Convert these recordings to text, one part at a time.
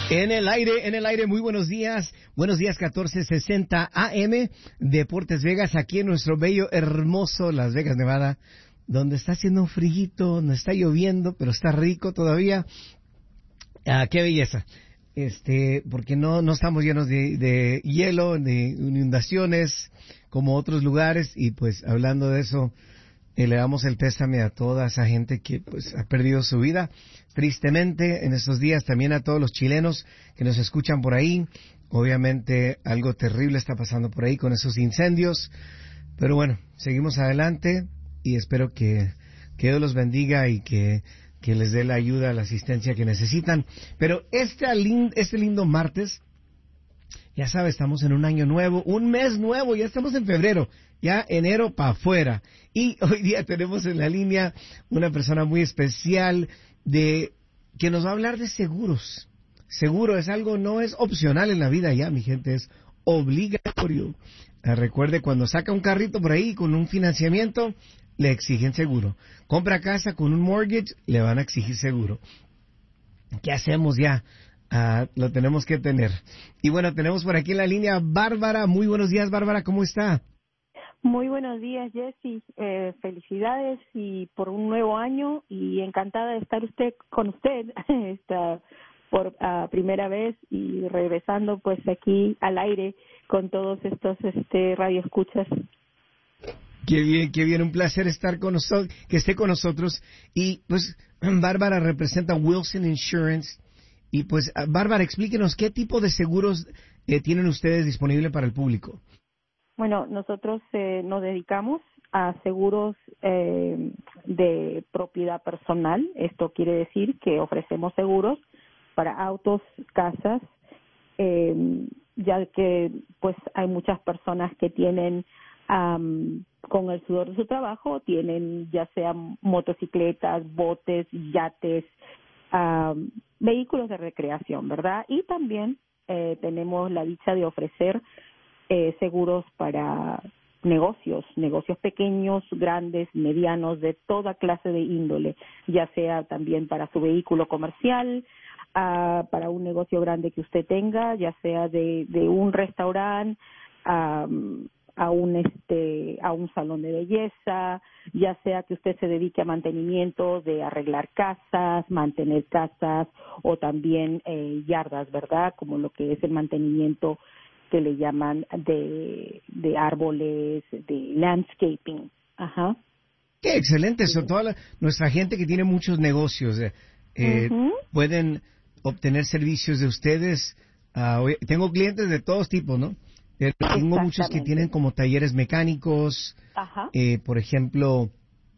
En el aire, muy buenos días 1460 AM, Deportes Vegas, aquí en nuestro bello, hermoso Las Vegas, Nevada, donde está haciendo un friguito, no está lloviendo, pero está rico todavía. Qué belleza. Porque no estamos llenos de hielo, de inundaciones, como otros lugares, y pues hablando de eso, le damos el pésame a toda esa gente que pues ha perdido su vida tristemente en estos días, también a todos los chilenos que nos escuchan por ahí. Obviamente algo terrible está pasando por ahí con esos incendios, pero bueno, seguimos adelante y espero que Dios los bendiga y que les dé la ayuda, la asistencia que necesitan. Pero este lindo martes, ya sabes, estamos en un año nuevo, un mes nuevo, ya estamos en febrero, ya enero para afuera. Y hoy día tenemos en la línea una persona muy especial que nos va a hablar de seguros. Seguro es algo, no es opcional en la vida ya, mi gente, es obligatorio. Recuerde, cuando saca un carrito por ahí con un financiamiento, le exigen seguro. Compra casa con un mortgage, le van a exigir seguro. ¿Qué hacemos ya? Lo tenemos que tener. Y bueno, tenemos por aquí en la línea Bárbara. Muy buenos días, Bárbara, ¿cómo está? Muy buenos días, Jessy. Felicidades y por un nuevo año y encantada de estar con usted por primera vez y regresando pues aquí al aire con todos estos radioescuchas. Qué bien, un placer estar con nosotros, que esté con nosotros. Y pues Bárbara representa Wilson Insurance. Y pues Bárbara, explíquenos qué tipo de seguros tienen ustedes disponible para el público. Bueno, nosotros nos dedicamos a seguros de propiedad personal. Esto quiere decir que ofrecemos seguros para autos, casas, ya que pues hay muchas personas que tienen con el sudor de su trabajo, tienen ya sea motocicletas, botes, yates, vehículos de recreación, ¿verdad? Y también tenemos la dicha de ofrecer seguros para negocios pequeños, grandes, medianos, de toda clase de índole, ya sea también para su vehículo comercial, para un negocio grande que usted tenga, ya sea de un restaurante, a un salón de belleza, ya sea que usted se dedique a mantenimiento de arreglar casas, mantener casas o también yardas, ¿verdad? Como lo que es el mantenimiento que le llaman de árboles, de landscaping. Ajá. Qué excelente, sobre todo nuestra gente que tiene muchos negocios, pueden obtener servicios de ustedes. Tengo clientes de todos tipos, ¿no? Pero tengo muchos que tienen como talleres mecánicos, por ejemplo,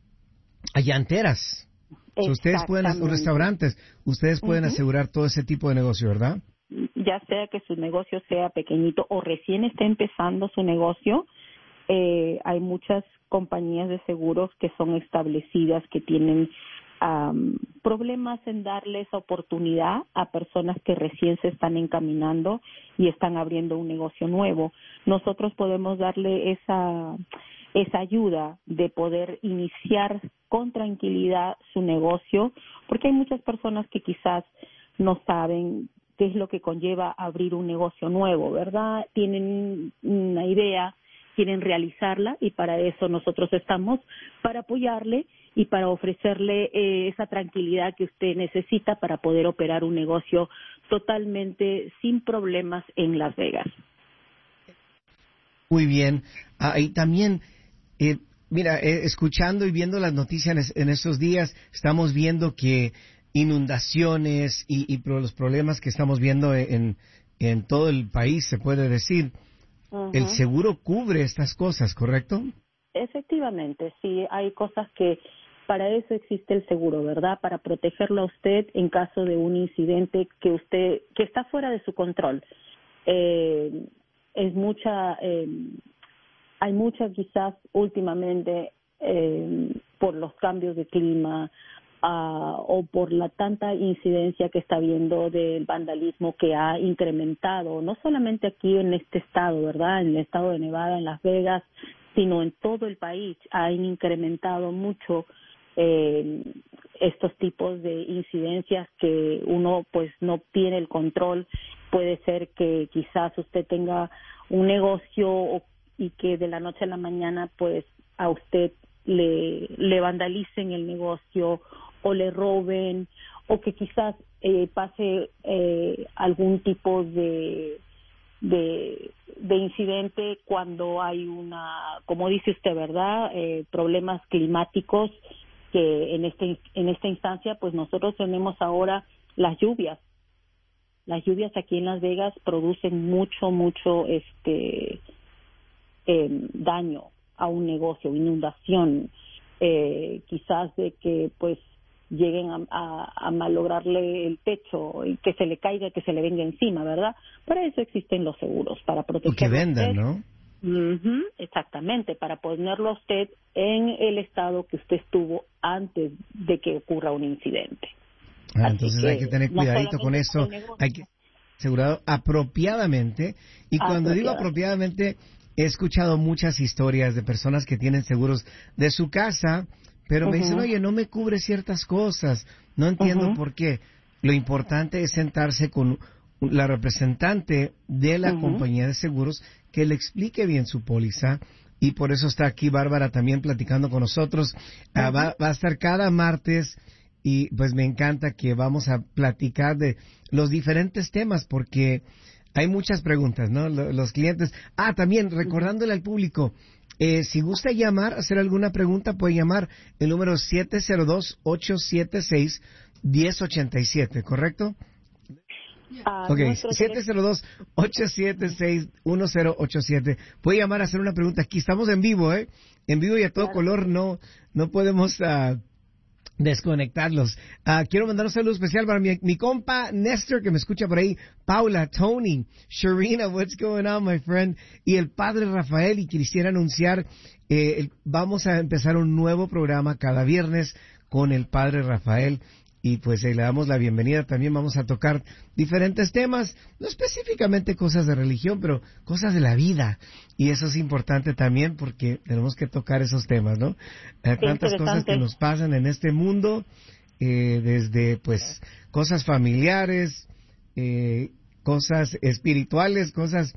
llanteras. Ustedes pueden, restaurantes, ustedes pueden asegurar todo ese tipo de negocio, ¿verdad? Ya sea que su negocio sea pequeñito o recién esté empezando su negocio, hay muchas compañías de seguros que son establecidas, que tienen problemas en darles oportunidad a personas que recién se están encaminando y están abriendo un negocio nuevo. Nosotros podemos darle esa ayuda de poder iniciar con tranquilidad su negocio, porque hay muchas personas que quizás no saben qué es lo que conlleva abrir un negocio nuevo, ¿verdad? Tienen una idea, quieren realizarla y para eso nosotros estamos, para apoyarle y para ofrecerle esa tranquilidad que usted necesita para poder operar un negocio totalmente sin problemas en Las Vegas. Muy bien. Y también, mira, escuchando y viendo las noticias en estos días, estamos viendo que inundaciones y los problemas que estamos viendo en todo el país, se puede decir, el seguro cubre estas cosas, ¿correcto? Efectivamente, sí, hay cosas que para eso existe el seguro, ¿verdad? Para protegerlo a usted en caso de un incidente que está fuera de su control. Hay mucha quizás últimamente por los cambios de clima, o por la tanta incidencia que está habiendo del vandalismo que ha incrementado, no solamente aquí en este estado, ¿verdad?, en el estado de Nevada, en Las Vegas, sino en todo el país. Han incrementado mucho eh, estos tipos de incidencias que uno pues no tiene el control. Puede ser que quizás usted tenga un negocio y que de la noche a la mañana pues a usted le vandalicen el negocio o le roben, o que quizás pase algún tipo de incidente cuando hay como dice usted, ¿verdad? Problemas climáticos, que en esta instancia pues nosotros tenemos ahora las lluvias. Las lluvias aquí en Las Vegas producen mucho daño a un negocio, inundación, quizás de que pues lleguen a malograrle el techo y que se le caiga, que se le venga encima, ¿verdad? Para eso existen los seguros, para protegerlo. Que vendan, ¿no? Exactamente, para ponerlo a usted en el estado que usted estuvo antes de que ocurra un incidente. Entonces hay que tener cuidadito con eso, hay que asegurado apropiadamente, y cuando digo apropiadamente, he escuchado muchas historias de personas que tienen seguros de su casa, pero me dicen, oye, no me cubre ciertas cosas, no entiendo por qué. Lo importante es sentarse con la representante de la compañía de seguros que le explique bien su póliza, y por eso está aquí Bárbara también platicando con nosotros. Va a estar cada martes, y pues me encanta que vamos a platicar de los diferentes temas, porque hay muchas preguntas, ¿no? Los clientes. También recordándole al público, si gusta llamar, hacer alguna pregunta, puede llamar el número 702-876-1087, ¿correcto? Ok, 702-876-1087. Puede llamar a hacer una pregunta. Aquí estamos en vivo, ¿eh? En vivo y a todo color, no podemos desconectarlos. Quiero mandar un saludo especial para mi compa Néstor, que me escucha por ahí, Paula, Tony, Sharina, what's going on, my friend, y el padre Rafael, y quisiera anunciar, vamos a empezar un nuevo programa cada viernes con el padre Rafael, y pues le damos la bienvenida. También vamos a tocar diferentes temas, no específicamente cosas de religión, pero cosas de la vida, y eso es importante también porque tenemos que tocar esos temas, ¿no? Tantas cosas que nos pasan en este mundo, desde pues cosas familiares, cosas espirituales, cosas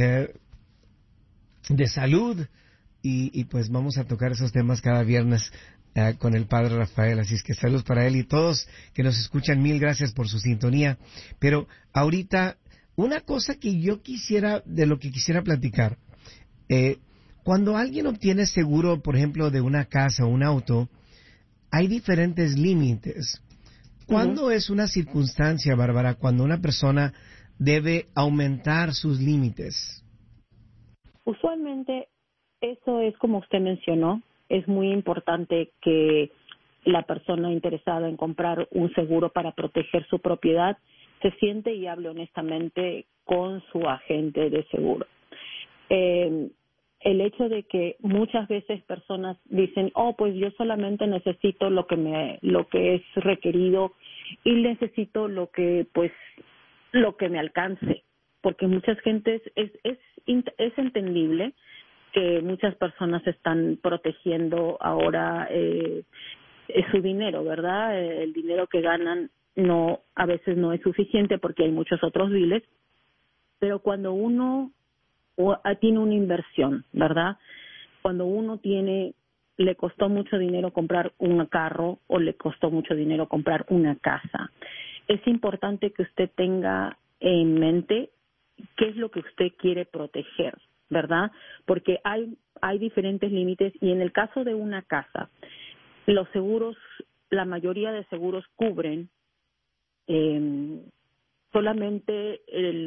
de salud, y pues vamos a tocar esos temas cada viernes con el padre Rafael. Así es que saludos para él y todos que nos escuchan. Mil gracias por su sintonía. Pero ahorita, una cosa que yo de lo que quisiera platicar, cuando alguien obtiene seguro, por ejemplo, de una casa o un auto, hay diferentes límites. ¿Cuándo es una circunstancia, Bárbara, cuando una persona debe aumentar sus límites? Usualmente eso es como usted mencionó. Es muy importante que la persona interesada en comprar un seguro para proteger su propiedad se siente y hable honestamente con su agente de seguro. El hecho de que muchas veces personas dicen, pues yo solamente necesito lo que es requerido y necesito lo que me alcance, porque muchas gentes es entendible que muchas personas están protegiendo ahora su dinero, ¿verdad? El dinero que ganan a veces no es suficiente porque hay muchos otros biles, pero cuando uno tiene una inversión, ¿verdad? Cuando uno le costó mucho dinero comprar un carro o le costó mucho dinero comprar una casa, es importante que usted tenga en mente qué es lo que usted quiere proteger, ¿verdad? Porque hay diferentes límites, y en el caso de una casa, los seguros, la mayoría de seguros cubren solamente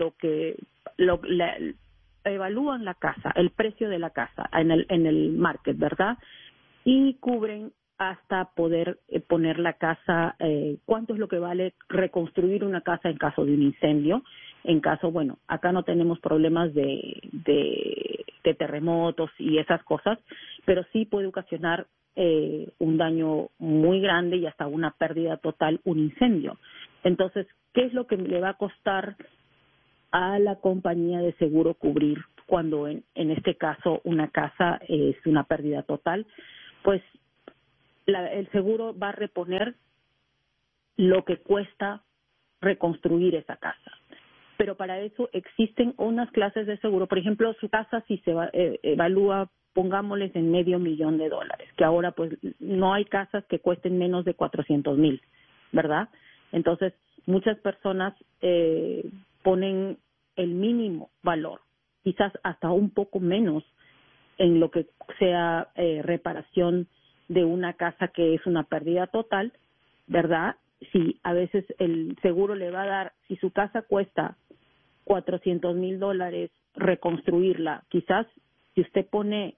evalúan la casa, el precio de la casa en el market, ¿verdad? Y cubren hasta poder poner la casa, cuánto es lo que vale reconstruir una casa en caso de un incendio. En caso, acá no tenemos problemas de terremotos y esas cosas, pero sí puede ocasionar un daño muy grande y hasta una pérdida total, un incendio. Entonces, ¿qué es lo que le va a costar a la compañía de seguro cubrir cuando en este caso una casa es una pérdida total? Pues el seguro va a reponer lo que cuesta reconstruir esa casa. Pero para eso existen unas clases de seguro. Por ejemplo, su casa si se evalúa, pongámosles en $500,000, que ahora pues no hay casas que cuesten menos de 400,000, ¿verdad? Entonces, muchas personas ponen el mínimo valor, quizás hasta un poco menos en lo que sea reparación de una casa que es una pérdida total, ¿verdad? Si a veces el seguro le va a dar, si su casa cuesta $400,000 reconstruirla, quizás si usted pone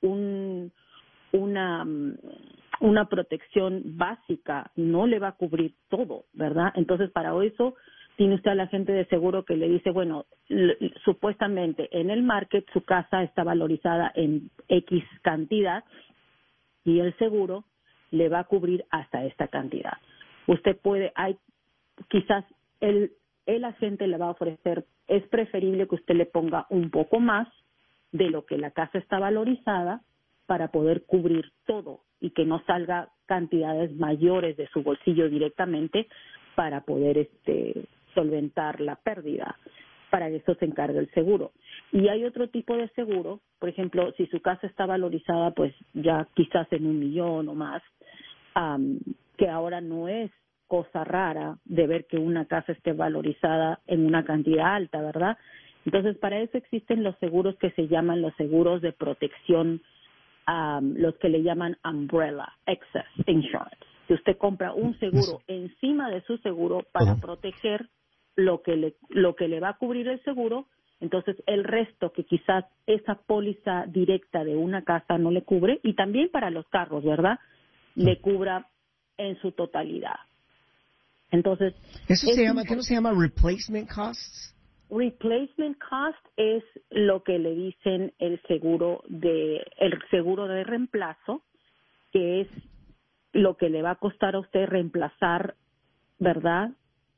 una protección básica, no le va a cubrir todo, ¿verdad? Entonces, para eso tiene usted al agente de seguro que le dice, bueno, supuestamente en el market su casa está valorizada en X cantidad y el seguro le va a cubrir hasta esta cantidad. Usted puede, quizás el agente le va a ofrecer, es preferible que usted le ponga un poco más de lo que la casa está valorizada para poder cubrir todo y que no salga cantidades mayores de su bolsillo directamente para poder solventar la pérdida. Para eso se encarga el seguro. Y hay otro tipo de seguro, por ejemplo, si su casa está valorizada pues ya quizás en 1,000,000 o más, que ahora no es cosa rara de ver que una casa esté valorizada en una cantidad alta, ¿verdad? Entonces, para eso existen los seguros que se llaman los seguros de protección, los que le llaman umbrella excess insurance. Si usted compra un seguro encima de su seguro para proteger lo que le va a cubrir el seguro, entonces el resto que quizás esa póliza directa de una casa no le cubre, y también para los carros, ¿verdad? Le cubra en su totalidad. Entonces, ¿Eso se llama, qué no se llama replacement costs? Replacement cost es lo que le dicen el seguro de reemplazo, que es lo que le va a costar a usted reemplazar, ¿verdad?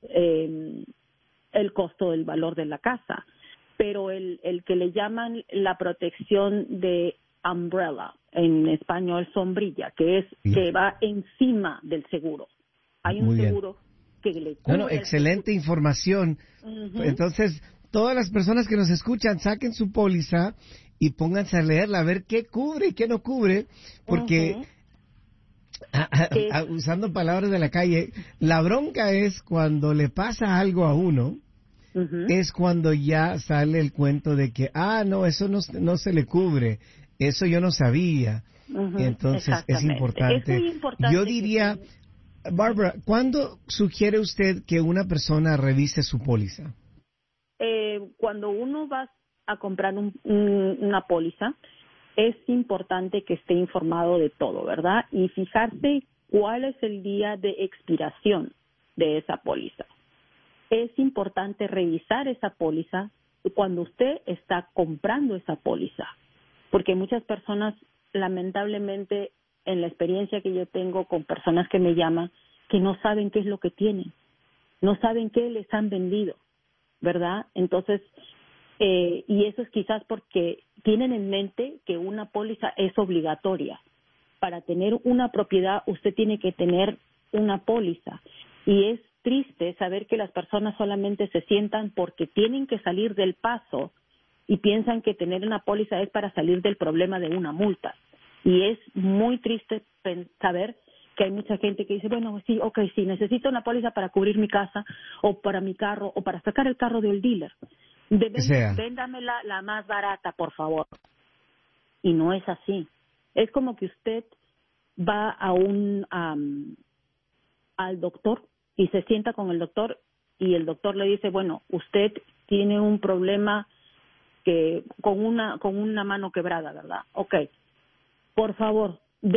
El costo del valor de la casa. Pero el que le llaman la protección de umbrella, en español sombrilla, que es que va encima del seguro. Hay un seguro que le cubre. Excelente información. Entonces, todas las personas que nos escuchan, saquen su póliza y pónganse a leerla, a ver qué cubre y qué no cubre, porque usando palabras de la calle, la bronca es cuando le pasa algo a uno, es cuando ya sale el cuento de que, no, eso no se le cubre, eso yo no sabía. Entonces, es importante. Es muy importante. Yo diría, Barbara, ¿cuándo sugiere usted que una persona revise su póliza? Cuando uno va a comprar una póliza, es importante que esté informado de todo, ¿verdad? Y fijarse cuál es el día de expiración de esa póliza. Es importante revisar esa póliza cuando usted está comprando esa póliza, porque muchas personas, lamentablemente, en la experiencia que yo tengo con personas que me llaman, que no saben qué es lo que tienen, no saben qué les han vendido, ¿verdad? Entonces, y eso es quizás porque tienen en mente que una póliza es obligatoria. Para tener una propiedad, usted tiene que tener una póliza. Y es triste saber que las personas solamente se sientan porque tienen que salir del paso y piensan que tener una póliza es para salir del problema de una multa. Y es muy triste saber que hay mucha gente que dice, bueno, sí, sí, necesito una póliza para cubrir mi casa o para mi carro o para sacar el carro del dealer. Véndamela la más barata, por favor. Y no es así. Es como que usted va al doctor y se sienta con el doctor y el doctor le dice, bueno, usted tiene un problema que con una mano quebrada, ¿verdad? Okay. Por favor,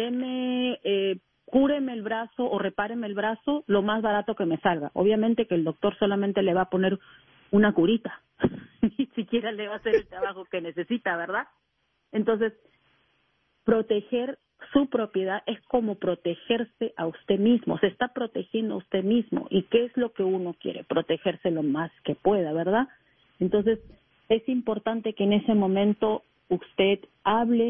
cúreme el brazo o repáreme el brazo lo más barato que me salga. Obviamente que el doctor solamente le va a poner una curita, ni siquiera le va a hacer el trabajo que necesita, ¿verdad? Entonces, proteger su propiedad es como protegerse a usted mismo, se está protegiendo a usted mismo. ¿Y qué es lo que uno quiere? Protegerse lo más que pueda, ¿verdad? Entonces, es importante que en ese momento usted hable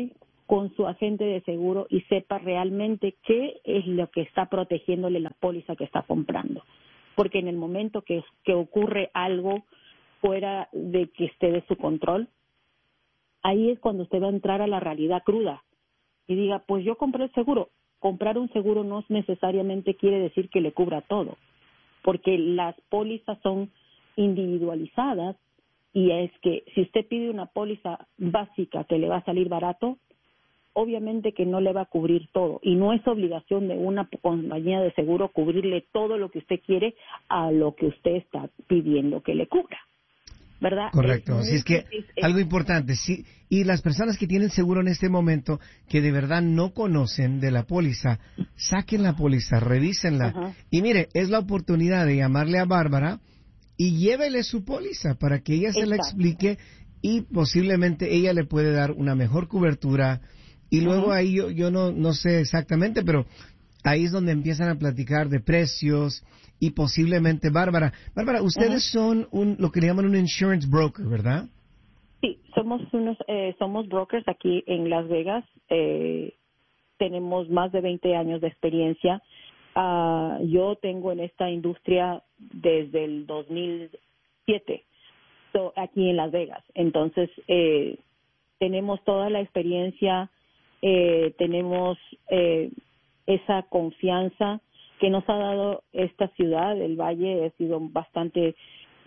con su agente de seguro y sepa realmente qué es lo que está protegiéndole la póliza que está comprando. Porque en el momento que ocurre algo fuera de que esté de su control, ahí es cuando usted va a entrar a la realidad cruda y diga, pues yo compré el seguro. Comprar un seguro no necesariamente quiere decir que le cubra todo, porque las pólizas son individualizadas y es que si usted pide una póliza básica que le va a salir barato, obviamente que no le va a cubrir todo y no es obligación de una compañía de seguro cubrirle todo lo que usted quiere a lo que usted está pidiendo que le cubra, ¿verdad? Correcto. Así es que algo importante, sí, y las personas que tienen seguro en este momento que de verdad no conocen de la póliza, saquen la póliza, revísenla. Ajá. Y mire, es la oportunidad de llamarle a Bárbara y llévele su póliza para que ella se la Exacto. explique y posiblemente ella le puede dar una mejor cobertura. Y luego Ajá. ahí yo no sé exactamente, pero ahí es donde empiezan a platicar de precios y posiblemente Bárbara, Ajá. ustedes son lo que le llaman un insurance broker, ¿verdad? Sí, somos brokers aquí en Las Vegas. Tenemos más de 20 años de experiencia. Yo tengo en esta industria desde el 2007, aquí en Las Vegas. Entonces, tenemos toda la experiencia, tenemos esa confianza que nos ha dado esta ciudad, el Valle. Ha sido bastante,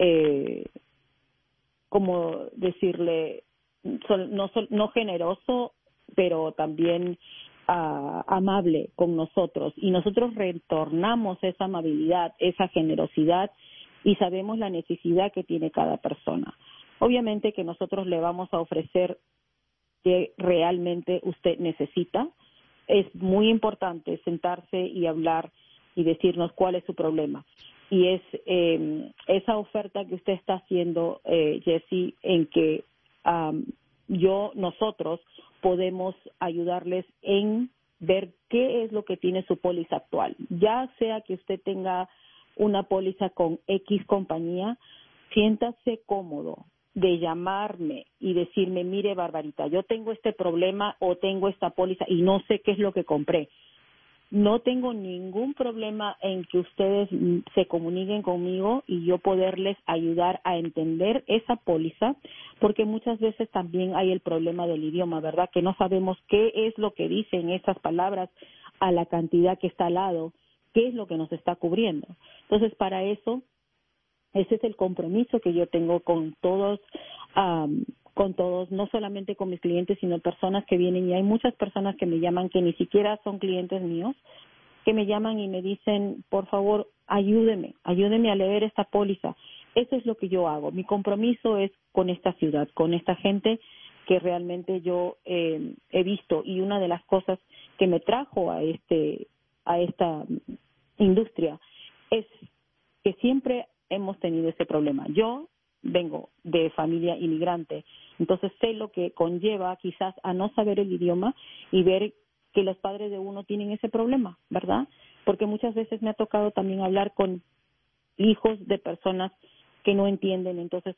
como decirle, no generoso, pero también amable con nosotros. Y nosotros retornamos esa amabilidad, esa generosidad, y sabemos la necesidad que tiene cada persona. Obviamente que nosotros le vamos a ofrecer que realmente usted necesita. Es muy importante sentarse y hablar y decirnos cuál es su problema. Y es esa oferta que usted está haciendo, Jessy, en que nosotros podemos ayudarles en ver qué es lo que tiene su póliza actual. Ya sea que usted tenga una póliza con X compañía, siéntase cómodo de llamarme y decirme, mire, Barbarita, yo tengo este problema o tengo esta póliza y no sé qué es lo que compré. No tengo ningún problema en que ustedes se comuniquen conmigo y yo poderles ayudar a entender esa póliza, porque muchas veces también hay el problema del idioma, ¿verdad? Que no sabemos qué es lo que dicen esas palabras a la cantidad que está al lado, qué es lo que nos está cubriendo. Entonces, para eso, ese es el compromiso que yo tengo con todos, no solamente con mis clientes, sino personas que vienen. Y hay muchas personas que me llaman que ni siquiera son clientes míos, que me llaman y me dicen, por favor, ayúdeme a leer esta póliza. Eso es lo que yo hago. Mi compromiso es con esta ciudad, con esta gente que realmente yo he visto. Y una de las cosas que me trajo a esta industria es que siempre hemos tenido ese problema. Yo vengo de familia inmigrante, entonces sé lo que conlleva quizás a no saber el idioma y ver que los padres de uno tienen ese problema, ¿verdad? Porque muchas veces me ha tocado también hablar con hijos de personas que no entienden, entonces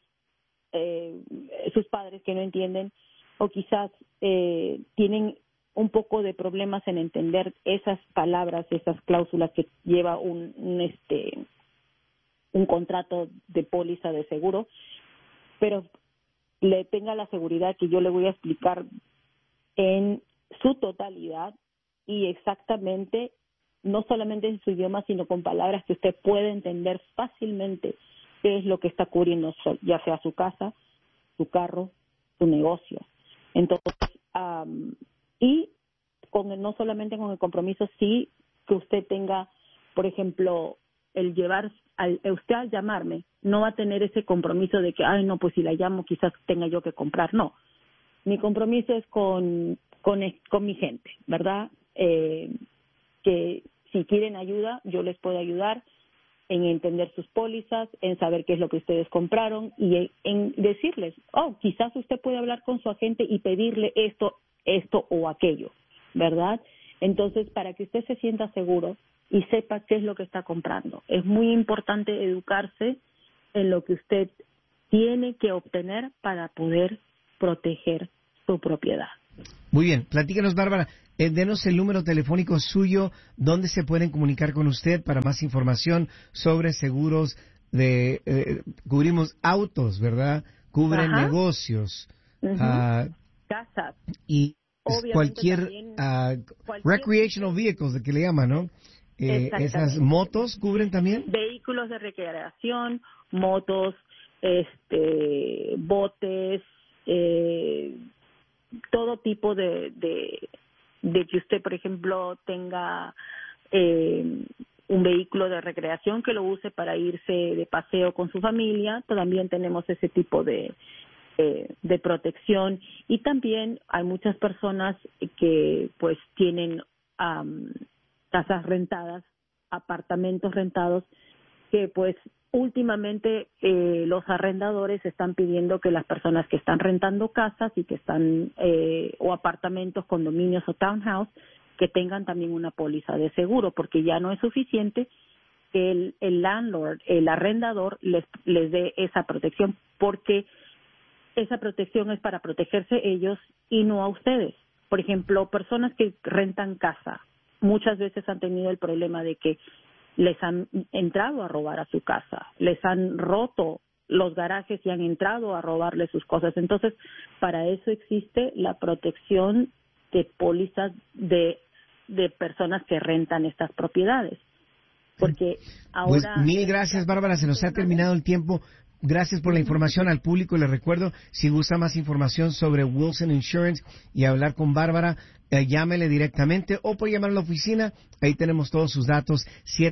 sus padres que no entienden, o quizás tienen un poco de problemas en entender esas palabras, esas cláusulas que lleva un contrato de póliza de seguro, pero le tenga la seguridad que yo le voy a explicar en su totalidad y exactamente, no solamente en su idioma, sino con palabras que usted puede entender fácilmente qué es lo que está cubriendo, ya sea su casa, su carro, su negocio. Entonces, y no solamente con el compromiso, sí que usted tenga, por ejemplo, el llevar, usted al llamarme, no va a tener ese compromiso de que, ay, no, pues si la llamo quizás tenga yo que comprar. No, mi compromiso es con mi gente, ¿verdad? Que si quieren ayuda, yo les puedo ayudar en entender sus pólizas, en saber qué es lo que ustedes compraron y en decirles, oh, quizás usted puede hablar con su agente y pedirle esto o aquello, ¿verdad? Entonces, para que usted se sienta seguro y sepa qué es lo que está comprando. Es muy importante educarse en lo que usted tiene que obtener para poder proteger su propiedad. Muy bien, platícanos, Bárbara. Denos el número telefónico suyo, donde se pueden comunicar con usted para más información sobre seguros cubrimos autos, ¿verdad? Cubren Ajá. negocios. Casas. Y Obviamente cualquier también recreational vehicles, de que le llaman, ¿no? Esas motos cubren también. Vehículos de recreación, motos, botes, todo tipo de que usted, por ejemplo, tenga un vehículo de recreación que lo use para irse de paseo con su familia. También tenemos ese tipo de protección, y también hay muchas personas que pues tienen casas rentadas, apartamentos rentados, que pues últimamente los arrendadores están pidiendo que las personas que están rentando casas y que están o apartamentos, condominios o townhouse, que tengan también una póliza de seguro, porque ya no es suficiente que el landlord, el arrendador les dé esa protección, porque esa protección es para protegerse ellos y no a ustedes. Por ejemplo, personas que rentan casa muchas veces han tenido el problema de que les han entrado a robar a su casa, les han roto los garajes y han entrado a robarle sus cosas. Entonces, para eso existe la protección de pólizas de personas que rentan estas propiedades. Porque ahora... Pues mil gracias, Bárbara, se nos ha terminado el tiempo. Gracias por la información al público. Les recuerdo, si gusta más información sobre Wilson Insurance y hablar con Bárbara, llámele directamente o puede llamar a la oficina. Ahí tenemos todos sus datos,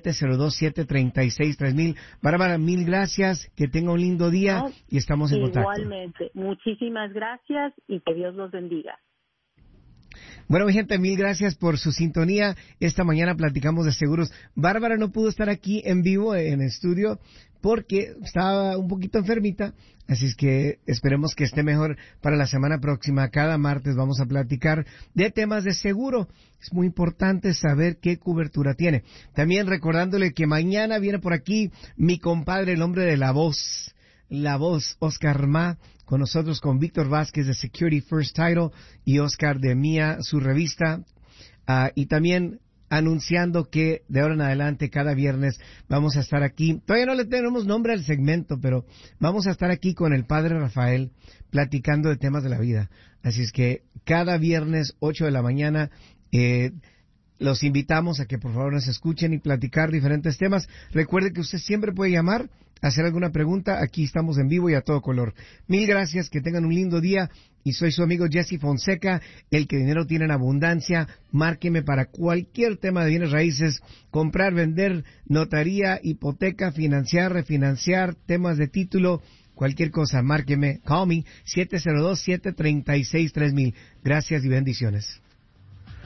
702-736-3000. Bárbara, mil gracias, que tenga un lindo día y estamos en contacto. Igualmente, muchísimas gracias y que Dios los bendiga. Bueno, mi gente, mil gracias por su sintonía. Esta mañana platicamos de seguros. Bárbara no pudo estar aquí en vivo en el estudio porque estaba un poquito enfermita, así es que esperemos que esté mejor para la semana próxima. Cada martes vamos a platicar de temas de seguro. Es muy importante saber qué cobertura tiene. También recordándole que mañana viene por aquí mi compadre, el hombre de la voz, Oscar Ma, con nosotros, con Víctor Vázquez de Security First Title y Oscar de Mía, su revista, y también anunciando que de ahora en adelante cada viernes vamos a estar aquí. Todavía no le tenemos nombre al segmento, pero vamos a estar aquí con el Padre Rafael platicando de temas de la vida. Así es que cada viernes 8 de la mañana los invitamos a que por favor nos escuchen y platicar diferentes temas. Recuerde que usted siempre puede llamar, hacer alguna pregunta. Aquí estamos en vivo y a todo color. Mil gracias, que tengan un lindo día. Y soy su amigo Jesse Fonseca, el que dinero tiene en abundancia. Márqueme para cualquier tema de bienes raíces, comprar, vender, notaría, hipoteca, financiar, refinanciar, temas de título, cualquier cosa. Márqueme, call me, 702-736-3000. Gracias y bendiciones.